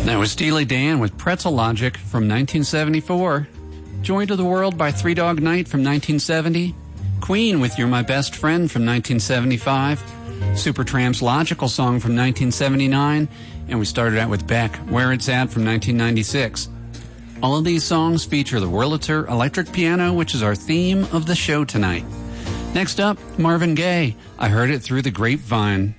That was Steely Dan with Pretzel Logic from 1974. Joy to the World by Three Dog Night from 1970. Queen with You're My Best Friend from 1975. Supertramp's Logical Song from 1979. And we started out with Beck, Where It's At from 1996. All of these songs feature the Wurlitzer electric piano, which is our theme of the show tonight. Next up, Marvin Gaye, I Heard It Through the Grapevine.